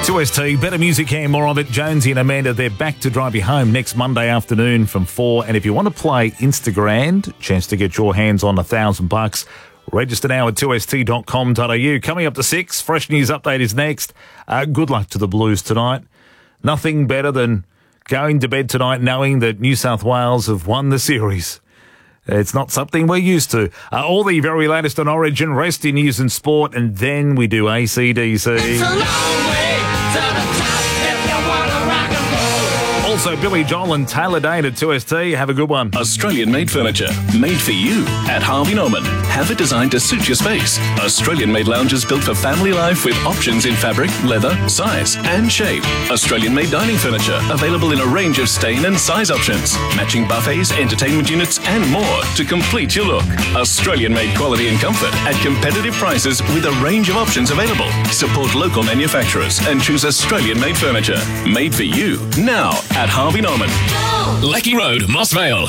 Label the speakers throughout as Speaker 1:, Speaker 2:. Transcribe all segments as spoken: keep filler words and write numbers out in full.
Speaker 1: two S T, better music here, more of it. Jonesy and Amanda, they're back to drive you home next Monday afternoon from four. And if you want to play Instagram, chance to get your hands on a thousand bucks. Register now at two s t dot com dot a u. Coming up to six, Fresh News Update is next. Uh, good luck to the Blues tonight. Nothing better than going to bed tonight knowing that New South Wales have won the series. It's not something we're used to. Uh, all the very latest on Origin, rest in news and sport, and then we do A C D C.
Speaker 2: It's a long way to the top if you want to rock and roll.
Speaker 1: Also, Billy Joel and Taylor Dane at two S T. Have a good one.
Speaker 3: Australian-made furniture, made for you at Harvey Norman. Have it designed to suit your space. Australian-made lounges built for family life with options in fabric, leather, size and shape. Australian-made dining furniture available in a range of stain and size options. Matching buffets, entertainment units and more to complete your look. Australian-made quality and comfort at competitive prices with a range of options available. Support local manufacturers and choose Australian-made furniture. Made for you now at Harvey Norman.
Speaker 4: Lecky Road, Moss Vale.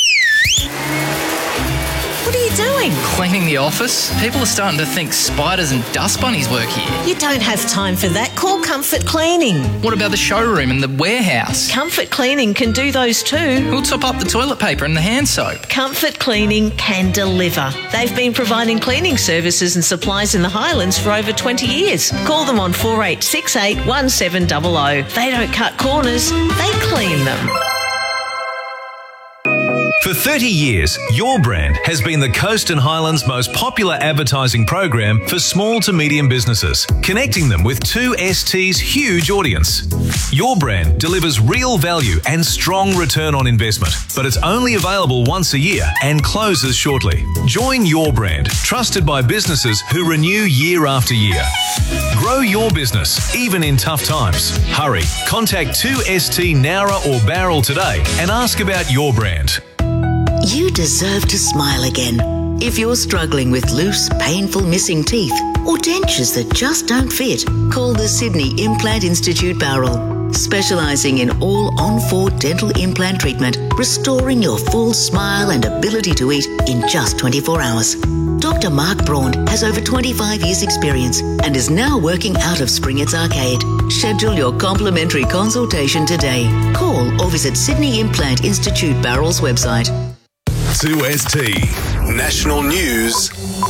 Speaker 5: What are you doing?
Speaker 6: Cleaning the office. People are starting to think spiders and dust bunnies work here.
Speaker 5: You don't have time for that. Call Comfort Cleaning.
Speaker 6: What about the showroom and the warehouse?
Speaker 5: Comfort Cleaning can do those too.
Speaker 6: Who'll top up the toilet paper and the hand soap?
Speaker 5: Comfort Cleaning can deliver. They've been providing cleaning services and supplies in the Highlands for over twenty years. Call them on four eight six eight one seven zero zero. They don't cut corners, they clean them.
Speaker 7: For thirty years, Your Brand has been the Coast and Highlands' most popular advertising program for small to medium businesses, connecting them with two S T's huge audience. Your Brand delivers real value and strong return on investment, but it's only available once a year and closes shortly. Join Your Brand, trusted by businesses who renew year after year. Grow your business, even in tough times. Hurry, contact two S T Nowra or Barrel today and ask about Your Brand.
Speaker 8: You deserve to smile again. If you're struggling with loose, painful missing teeth or dentures that just don't fit, call the Sydney Implant Institute Barrel, specialising in all on-four dental implant treatment, restoring your full smile and ability to eat in just twenty-four hours. Doctor Mark Braun has over twenty-five years experience and is now working out of Springett's Arcade. Schedule your complimentary consultation today. Call or visit Sydney Implant Institute Barrel's website.
Speaker 9: two S T National News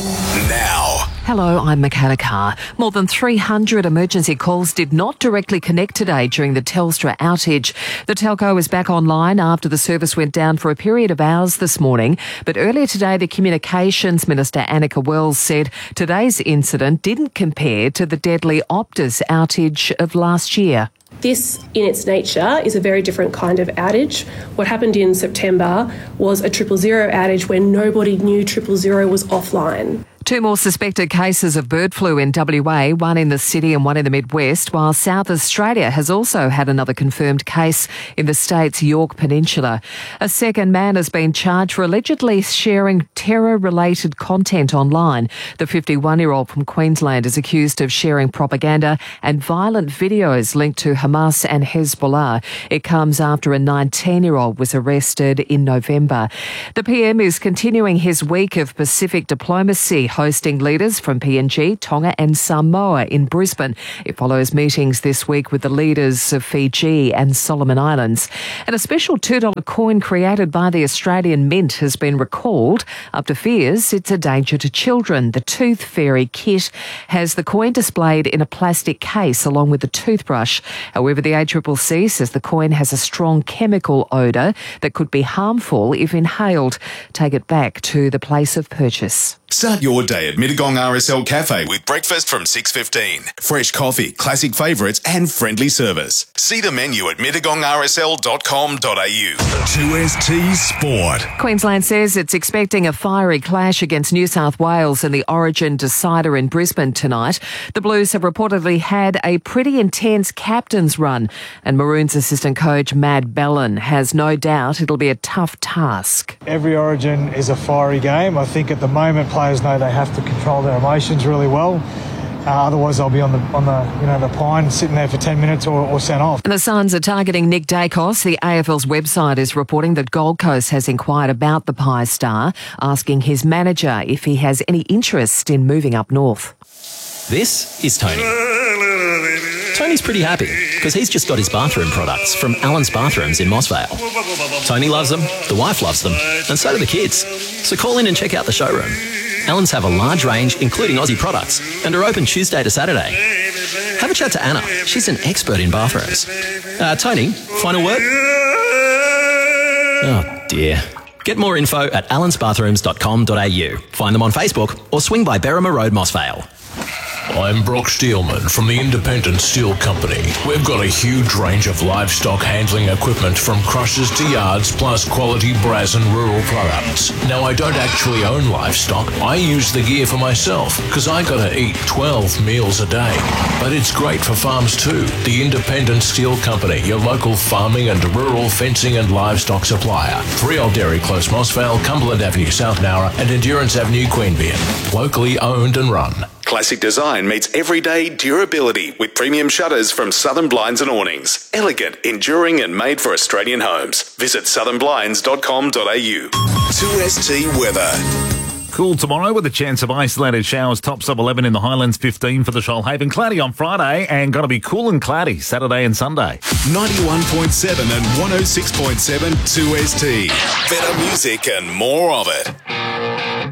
Speaker 9: now.
Speaker 10: Hello, I'm Michaela Carr. More than three hundred emergency calls did not directly connect today during the Telstra outage. The telco is back online after the service went down for a period of hours this morning. But earlier today, the Communications Minister, Annika Wells, said today's incident didn't compare to the deadly Optus outage of last year.
Speaker 11: This, in its nature, is a very different kind of outage. What happened in September was a triple zero outage where nobody knew triple zero was offline.
Speaker 10: Two more suspected cases of bird flu in W A, one in the city and one in the Midwest, while South Australia has also had another confirmed case in the state's York Peninsula. A second man has been charged for allegedly sharing terror-related content online. The fifty-one-year-old from Queensland is accused of sharing propaganda and violent videos linked to Hamas and Hezbollah. It comes after a nineteen-year-old was arrested in November. The P M is continuing his week of Pacific diplomacy, hosting leaders from P N G, Tonga and Samoa in Brisbane. It follows meetings this week with the leaders of Fiji and Solomon Islands. And a special two dollar coin created by the Australian Mint has been recalled after fears it's a danger to children. The Tooth Fairy kit has the coin displayed in a plastic case along with the toothbrush. However, the A C C C says the coin has a strong chemical odour that could be harmful if inhaled. Take it back to the place of purchase.
Speaker 9: Start your day at Mittagong R S L Cafe with breakfast from six fifteen. Fresh coffee, classic favourites and friendly service. See the menu at mittagong r s l dot com dot a u. two S T Sport.
Speaker 10: Queensland says it's expecting a fiery clash against New South Wales in the Origin decider in Brisbane tonight. The Blues have reportedly had a pretty intense captain's run, and Maroons assistant coach Mad Bellin has no doubt it'll be a tough task.
Speaker 12: Every Origin is a fiery game. I think at the moment players know they have to control their emotions really well. Uh, otherwise, they'll be on the on the you know the pine, sitting there for ten minutes or, or sent off.
Speaker 10: And the Suns are targeting Nick Dacos. The A F L's website is reporting that Gold Coast has inquired about the Pies star, asking his manager if he has any interest in moving up north.
Speaker 4: This is Tony.
Speaker 13: Tony's pretty happy because he's just got his bathroom products from Allen's Bathrooms in Mossvale. Tony loves them, the wife loves them, and so do the kids. So call in and check out the showroom. Allen's have a large range, including Aussie products, and are open Tuesday to Saturday. Have a chat to Anna. She's an expert in bathrooms. Uh, Tony, final word? Oh, dear. Get more info at allens bathrooms dot com dot a u. Find them on Facebook or swing by Berrima Road, Mossvale.
Speaker 14: I'm Brock Steelman from the Independent Steel Company. We've got a huge range of livestock handling equipment from crushers to yards, plus quality brass and rural products. Now, I don't actually own livestock. I use the gear for myself because I gotta eat twelve meals a day. But it's great for farms too. The Independent Steel Company, your local farming and rural fencing and livestock supplier. three Old Dairy Close, Mossvale, Cumberland Avenue, South Nowra, and Endurance Avenue, Queanbeyan. Locally owned and run.
Speaker 9: Classic design meets everyday durability with premium shutters from Southern Blinds and Awnings. Elegant, enduring and made for Australian homes. Visit southern blinds dot com dot a u. two S T weather.
Speaker 1: Cool tomorrow with a chance of isolated showers. Tops of eleven in the Highlands, fifteen for the Shoalhaven. Cloudy on Friday and going to be cool and cloudy Saturday and Sunday.
Speaker 9: ninety-one point seven and one oh six point seven two S T. Better music and more of it.